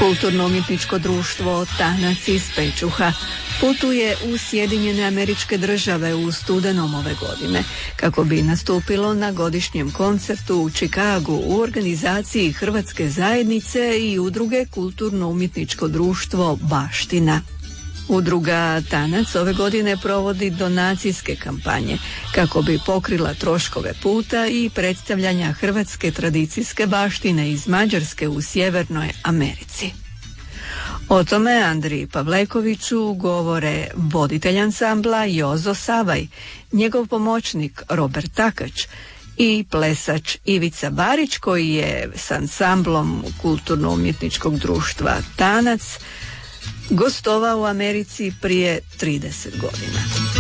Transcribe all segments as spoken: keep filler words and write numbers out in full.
Kulturno-umjetničko društvo Tanac iz Pečuha putuje u Sjedinjene Američke Države u studenom ove godine kako bi nastupilo na godišnjem koncertu u Čikagu u organizaciji Hrvatske zajednice i udruge Kulturno-umjetničko društvo Baština. Udruga Tanac ove godine provodi donacijske kampanje kako bi pokrila troškove puta i predstavljanja hrvatske tradicijske baštine iz Mađarske u Sjevernoj Americi. O tome Andriji Pavlekoviću govore voditelj ansambla Jozo Savaj, njegov pomoćnik Robert Takač i plesač Ivica Barić koji je s ansamblom Kulturno-umjetničkog društva Tanac gostovao u Americi prije trideset godina.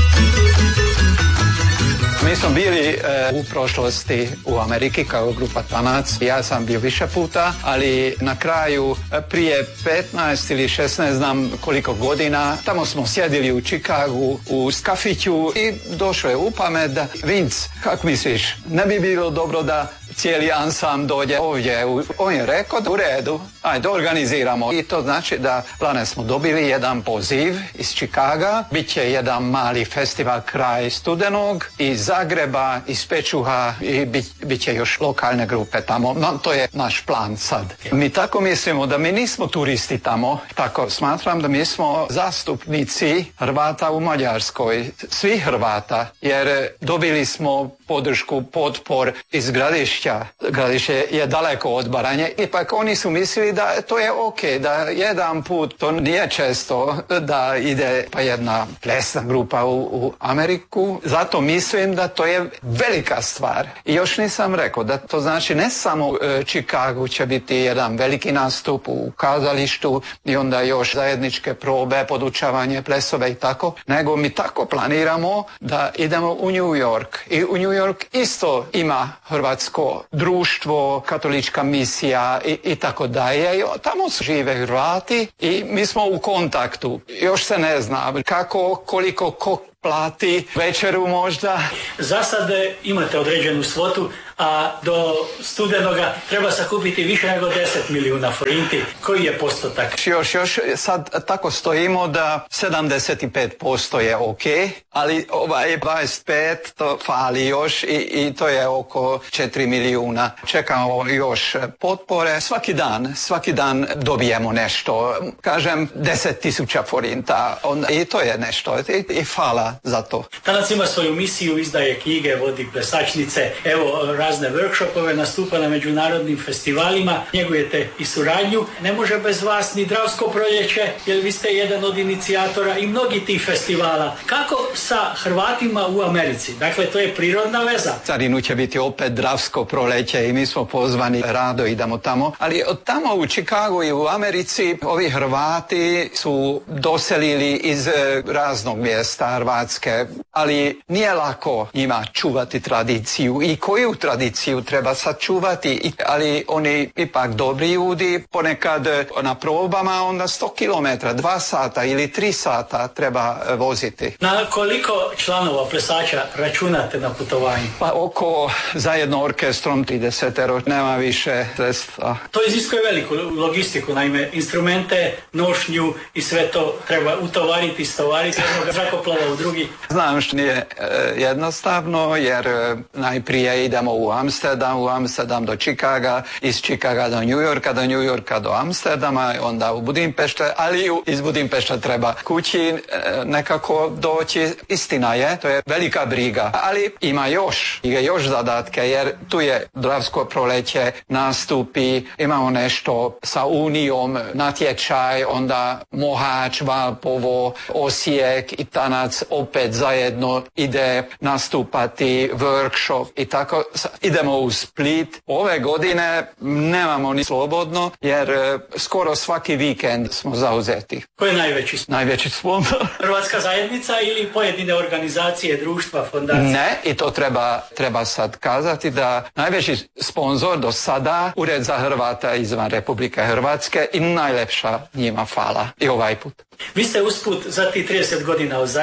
Mi smo bili e, u prošlosti u Ameriki kao grupa Tanac. Ja sam bio više puta, ali na kraju prije petnaest ili šesnaest, znam koliko godina, tamo smo sjedili u Čikagu u kafiću i došlo je u pamet da Vince, kako misliš, ne bi bilo dobro da cijeli ansam dođe ovdje. On je rekao u redu, ajde organiziramo. I to znači da plane smo dobili jedan poziv iz Čikaga. Biće jedan mali festival kraj studenog iz Zagreba, iz Pečuha i bit, bit će još lokalne grupe tamo. No, to je naš plan sad. Mi tako mislimo da mi nismo turisti tamo. Tako smatram da mi smo zastupnici Hrvata u Mađarskoj. Svi Hrvata, jer dobili smo podršku, potpor iz Gradišća. Gradište je daleko od Baranje. Ipak oni su mislili da to je ok, da jedan put, to nije često, da ide pa jedna plesna grupa u, u Ameriku. Zato mislim da to je velika stvar. I još nisam rekao da to znači ne samo e, Chicago će biti jedan veliki nastup u kazalištu i onda još zajedničke probe, podučavanje, plesove i tako, nego mi tako planiramo da idemo u New York. I u New York isto ima hrvatsko društvo, katolička misija i, i tako dalje. Tamo žive Hrvati i mi smo u kontaktu. Još se ne zna kako, koliko, ko plati večeru možda. Za sad imate određenu svotu, a do studenoga treba sakupiti više nego deset milijuna forinti. Koji je postotak? Još, još sad tako stojimo da sedamdeset pet posto je ok, ali ovaj dvadeset pet to fali još i, i to je oko četiri milijuna. Čekamo još potpore. Svaki dan, svaki dan dobijemo nešto. Kažem deset tisuća forinta onda, i to je nešto. I, i hvala za to. Tanac ima svoju misiju, izdaje knjige, vodi plesačnice, evo razne workshopove, nastupa na međunarodnim festivalima, njegujete i suradnju. Ne može bez vas ni Dravsko proljeće, jer vi ste jedan od inicijatora i mnogi tih festivala. Kako sa Hrvatima u Americi? Dakle, to je prirodna veza. Carinu će biti opet Dravsko proljeće i mi smo pozvani, rado idemo tamo. Ali od tamo u Čikagu i u Americi ovi Hrvati su doselili iz raznog mjesta Hrvatske, ali nije lako njima čuvati tradiciju i koju tradiciju treba sačuvati, ali oni ipak dobri ljudi, ponekad na probama onda sto kilometara, dva sata ili tri sata treba voziti. Na koliko članova plesača računate na putovanje? Pa oko zajedno orkestrom tridesetero, nema više sredstva. To iziskuje veliku logistiku, naime instrumente, nošnju i sve to treba utovariti, stovariti jednog zrakoplova u drugi. Znam što nije e, jednostavno, jer e, najprije idemo u Amsterdam, u Amsterdam do Čikaga, iz Čikaga do New Yorka, do New Yorka do Amsterdama, onda u Budimpešte, ali iz Budimpešta treba kući e, nekako doći. Istina je, to je velika briga, ali ima još, ima još zadatke, jer tu je Dravsko proljeće, nastupi, imamo nešto sa Unijom, natječaj, onda Mohač, Valpovo, Osijek i Tanac opet zajedno ide nastupati, workshop i tako. Idemo u Split. Ove godine nemamo ni slobodno, jer skoro svaki vikend smo zauzeti. Ko je najveći sponsor? Najveći sponsor. Hrvatska zajednica ili pojedine organizacije, društva, fondacije? Ne, i to treba, treba sad kazati da najveći sponsor do sada Ured za Hrvata izvan Republike Hrvatske i najlepša njima hvala i ovaj put. Vi ste usput za ti trideset godina od zadnjeg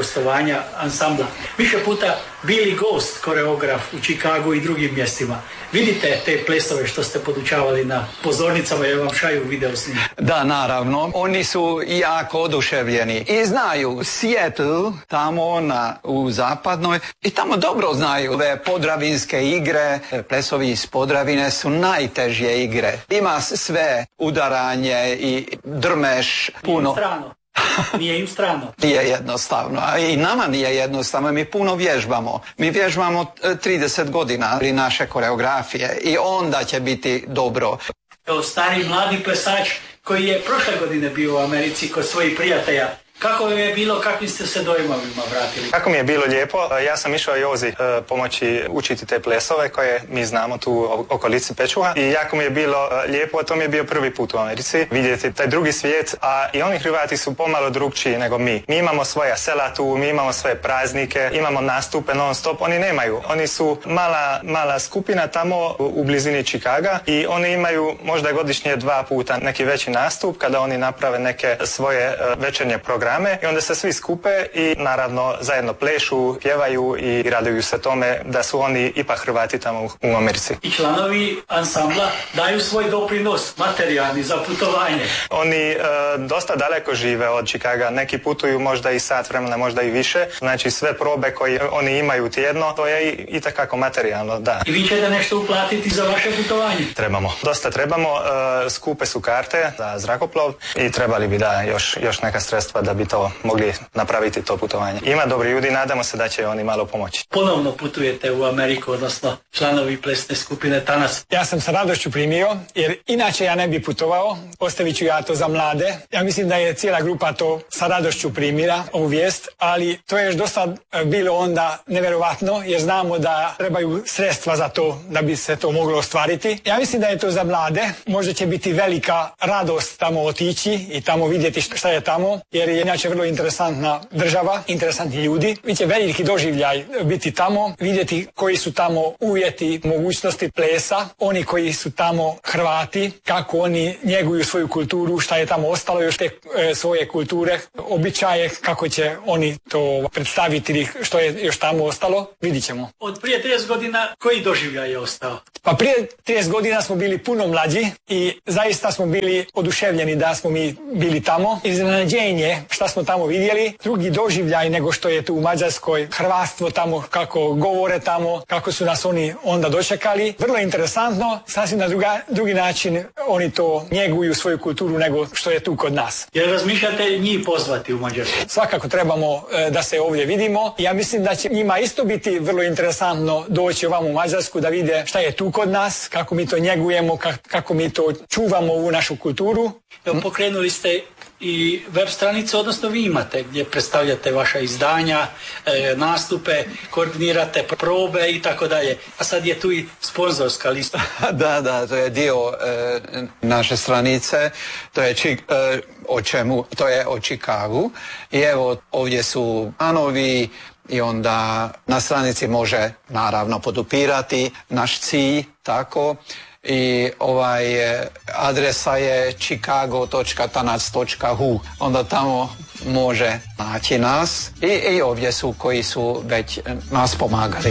gostovanja ansambla. Više puta Billy Ghost, koreograf u Čikagu i drugim mjestima. Vidite te plesove što ste podučavali na pozornicama, jer vam šaju video s njim. Da, naravno. Oni su jako oduševljeni i znaju Seattle, tamo na, u zapadnoj, i tamo dobro znaju ove podravinske igre. Plesovi iz Podravine su najtežije igre. Ima sve udaranje i drmeš puno. Strano. Nije im strano. Nije jednostavno. A i nama nije jednostavno. Mi puno vježbamo. Mi vježbamo trideset godina naše koreografije i onda će biti dobro. Kao stari mladi plesač koji je prošle godine bio u Americi kod svojih prijatelja, kako je bilo, kakvim ste se dojmovima vratili? Kako mi je bilo lijepo, ja sam išao Jozi e, pomoći učiti te plesove koje mi znamo tu u okolici Pečuha i jako mi je bilo e, lijepo, to mi je bio prvi put u Americi, vidjeti taj drugi svijet, a i oni Hrvati su pomalo drugčiji nego mi. Mi imamo svoja sela tu, mi imamo svoje praznike, imamo nastupe non stop, oni nemaju. Oni su mala, mala skupina tamo u, u blizini Čikaga i oni imaju možda godišnje dva puta neki veći nastup kada oni naprave neke svoje e, večernje programe. I onda se svi skupe i naravno zajedno plešu, pjevaju i raduju se tome da su oni ipak Hrvati tamo u Americi. I članovi ansambla daju svoj doprinos materijalni za putovanje. Oni e, dosta daleko žive od Čikaga, neki putuju možda i sat vremena, možda i više. Znači sve probe koje oni imaju tjedno, to je i, i takako materijalno, da. I vi ćete nešto uplatiti za vaše putovanje? Trebamo, dosta trebamo, e, skupe su karte za zrakoplov i trebali bi da još, još neka sredstva da bi to mogli napraviti to putovanje. Ima dobri ljudi, nadamo se da će oni malo pomoći. Ponovno putujete u Ameriku, odnosno članovi plesne skupine Tanas. Ja sam sa radošću primio, jer inače ja ne bi putovao, ostavit ću ja to za mlade. Ja mislim da je cijela grupa to sa radošću primila, ovu vijest, ali to je još dosta bilo onda nevjerovatno, jer znamo da trebaju sredstva za to, da bi se to moglo ostvariti. Ja mislim da je to za mlade, možda će biti velika radost tamo otići i tamo vidjeti šta je tamo, jer je inače vrlo interesantna država, interesantni ljudi. Biće veliki doživljaj biti tamo, vidjeti koji su tamo uvjeti, mogućnosti plesa, oni koji su tamo Hrvati, kako oni njeguju svoju kulturu, šta je tamo ostalo još te e, svoje kulture, običaje, kako će oni to predstaviti ili što je još tamo ostalo, vidit ćemo. Od prije trideset godina koji doživljaj je ostao? Pa prije trideset godina smo bili puno mlađi i zaista smo bili oduševljeni da smo mi bili tamo. Iznenađenje šta smo tamo vidjeli, drugi doživljaj nego što je tu u Mađarskoj, hrvatstvo tamo, kako govore tamo, kako su nas oni onda dočekali. Vrlo interesantno, sasvim na druga, drugi način oni to njeguju svoju kulturu nego što je tu kod nas. Jer razmišljate njih pozvati u Mađarsku? Svakako trebamo e, da se ovdje vidimo. Ja mislim da će njima isto biti vrlo interesantno doći ovamo u Mađarsku da vide šta je tu kod nas, kako mi to njegujemo, kako mi to čuvamo u našu kulturu. Evo, pokrenuli ste i web stranicu, odnosno vi imate gdje predstavljate vaša izdanja, e, nastupe, koordinirate probe i tako dalje. A sad je tu i sponzorska lista. Da, da, to je dio e, naše stranice, to je, čik, e, o čemu, to je o Čikagu i evo ovdje su planovi i onda na stranici može naravno podupirati naš cilj, tako. I ovaj adresa je chicago točka tanac točka hu, onda tamo može naći nas i, i ovdje su koji su već nas pomagali.